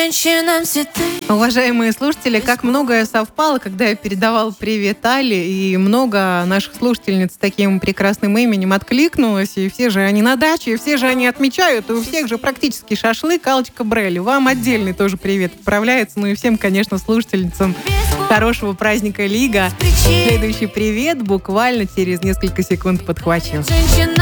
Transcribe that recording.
Уважаемые слушатели, как многое совпало, когда я передавала привет Але, и много наших слушательниц с таким прекрасным именем откликнулось, и все же они на даче, и все же они отмечают, и у всех же практически шашлык. Аллочка Брелли, вам отдельный тоже привет отправляется, ну и всем, конечно, слушательницам хорошего праздника Лига. Следующий привет буквально через несколько секунд подхвачу.